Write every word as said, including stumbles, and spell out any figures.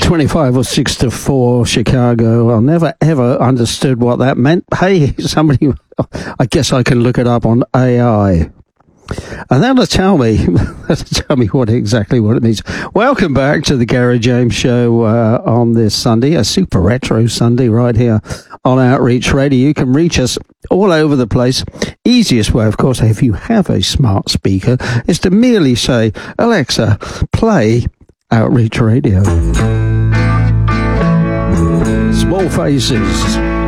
twenty-five or six to four Chicago. I never ever understood what that meant. Hey, somebody, I guess I can look it up on A I. And that'll tell me, that'll tell me what exactly what it means. Welcome back to the Gary James Show uh, on this Sunday, a super retro Sunday right here on Outreach Radio. You can reach us all over the place. Easiest way, of course, if you have a smart speaker, is to merely say, Alexa, play Outreach Radio. Small Faces.